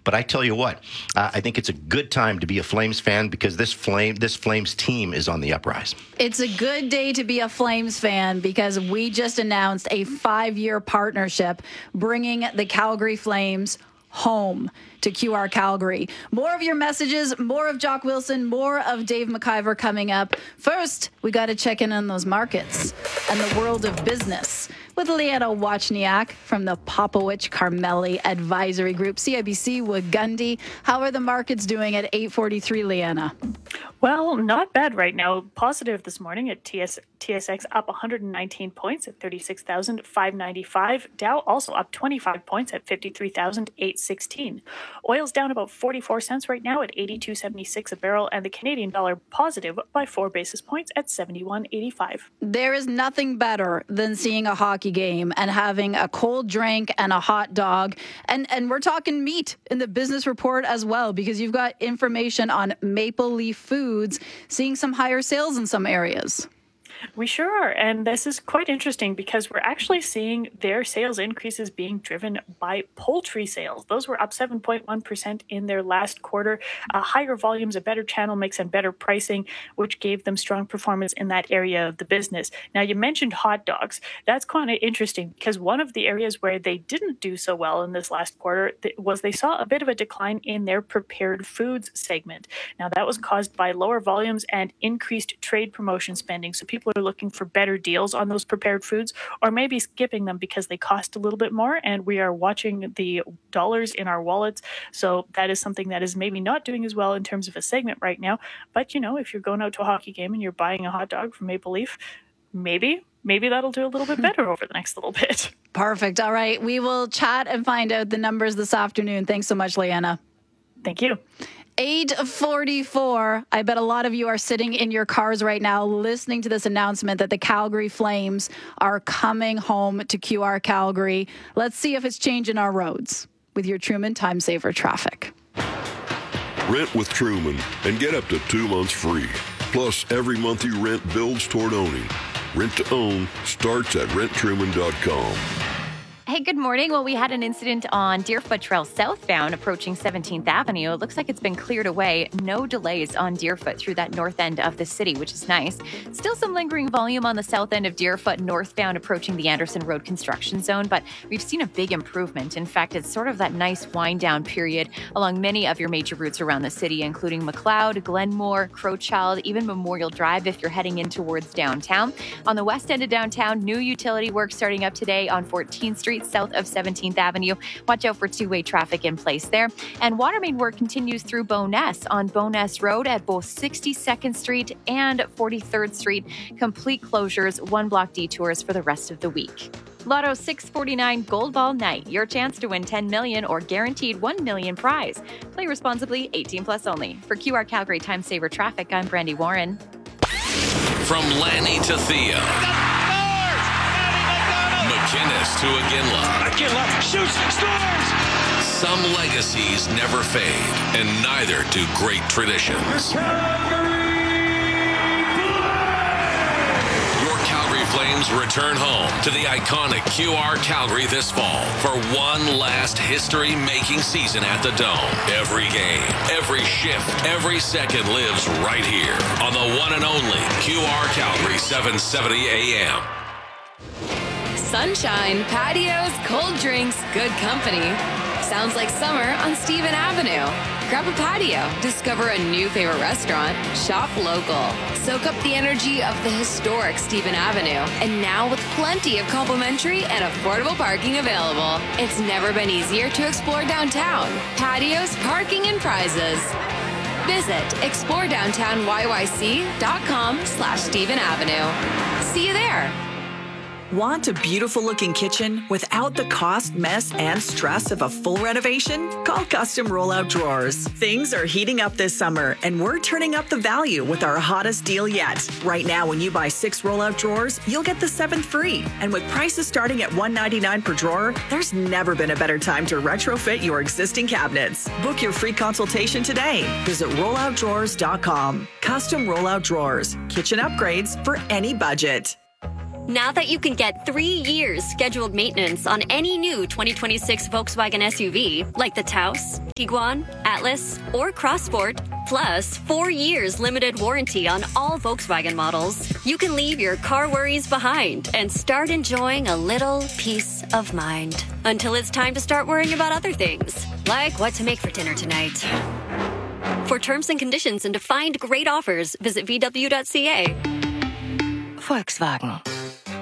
But I tell you what, I think it's a good time to be a Flames fan because this Flames team is on the uprise. It's a good day to be a Flames fan because we just announced a 5-year partnership bringing the Calgary Flames home to QR Calgary. More of your messages, more of Jock Wilson, more of Dave McIver coming up. First, we got to check in on those markets and the world of business with Leanna Wachniak from the Popowich Carmeli Advisory Group, CIBC Wagundi. How are the markets doing at 8:43, Leanna? Well, not bad right now. Positive this morning at TSX up 119 points at 36,595. Dow also up 25 points at 53,816. Oil's down about 44 cents right now at 82.76 a barrel, and the Canadian dollar positive by 4 basis points at 71.85. There is nothing better than seeing a hockey game and having a cold drink and a hot dog. And we're talking meat in the business report as well, because you've got information on Maple Leaf Foods seeing some higher sales in some areas. We sure are. And this is quite interesting because we're actually seeing their sales increases being driven by poultry sales. Those were up 7.1% in their last quarter. Higher volumes, a better channel mix, and better pricing, which gave them strong performance in that area of the business. Now, you mentioned hot dogs. That's kind of interesting because one of the areas where they didn't do so well in this last quarter was they saw a bit of a decline in their prepared foods segment. Now, that was caused by lower volumes and increased trade promotion spending. So people are looking for better deals on those prepared foods, or maybe skipping them because they cost a little bit more, and we are watching the dollars in our wallets. So that is something that is maybe not doing as well in terms of a segment right now. But, you know, if you're going out to a hockey game and you're buying a hot dog from Maple Leaf, maybe that'll do a little bit better over the next little bit. Perfect. All right. We will chat and find out the numbers this afternoon. Thanks so much, Leanna. Thank you. 8:44. I bet a lot of you are sitting in your cars right now listening to this announcement that the Calgary Flames are coming home to QR Calgary. Let's see if it's changing our roads with your Truman Time Saver traffic. Rent with Truman and get up to 2 months free. Plus, every month you rent builds toward owning. Rent to own starts at renttruman.com. Hey, good morning. Well, we had an incident on Deerfoot Trail southbound approaching 17th Avenue. It looks like it's been cleared away. No delays on Deerfoot through that north end of the city, which is nice. Still some lingering volume on the south end of Deerfoot northbound approaching the Anderson Road construction zone, but we've seen a big improvement. In fact, it's sort of that nice wind down period along many of your major routes around the city, including McLeod, Glenmore, Crowchild, even Memorial Drive if you're heading in towards downtown. On the west end of downtown, new utility work starting up today on 14th Street. South of 17th Avenue. Watch out for two-way traffic in place there. And water main work continues through Bowness on Bowness Road at both 62nd Street and 43rd Street. Complete closures, 1-block detours for the rest of the week. Lotto 649 Gold Ball Night. Your chance to win $10 million or guaranteed $1 million prize. Play responsibly, 18 plus only. For QR Calgary Time Saver Traffic, I'm Brandy Warren. From Lanny to Thea. McInnes to Iginla. Iginla shoots, scores! Some legacies never fade, and neither do great traditions. Your Calgary Flames return home to the iconic QR Calgary this fall for one last history-making season at the Dome. Every game, every shift, every second lives right here on the one and only QR Calgary 770 AM. Sunshine, patios, cold drinks, good company. Sounds like summer on Stephen Avenue. Grab a patio, discover a new favorite restaurant, shop local. Soak up the energy of the historic Stephen Avenue. And now with plenty of complimentary and affordable parking available. It's never been easier to explore downtown. Patios, parking, and prizes. Visit exploredowntownyyc.com/Stephen Avenue. See you there. Want a beautiful looking kitchen without the cost, mess, and stress of a full renovation? Call Custom Rollout Drawers. Things are heating up this summer, and we're turning up the value with our hottest deal yet. Right now, when you buy 6 rollout drawers, you'll get the 7th free. And with prices starting at $199 per drawer, there's never been a better time to retrofit your existing cabinets. Book your free consultation today. Visit rolloutdrawers.com. Custom Rollout Drawers. Kitchen upgrades for any budget. Now that you can get 3 years scheduled maintenance on any new 2026 Volkswagen SUV, like the Taos, Tiguan, Atlas, or Crossport, plus 4 years limited warranty on all Volkswagen models, you can leave your car worries behind and start enjoying a little peace of mind. Until it's time to start worrying about other things, like what to make for dinner tonight. For terms and conditions and to find great offers, visit VW.ca. Volkswagen.